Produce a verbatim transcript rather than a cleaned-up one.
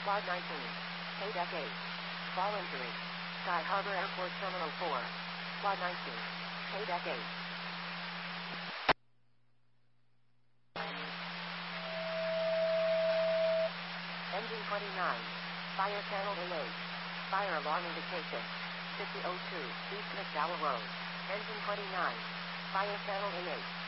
Quad nineteen. K-Deck eight. Fall injury. Sky Harbor Airport Terminal four. Quad nineteen. K-Deck eight. Engine twenty-nine. Fire channel A eight. Fire alarm indication. fifty oh two East McDowell Road. Engine twenty-nine. Fire channel A eight.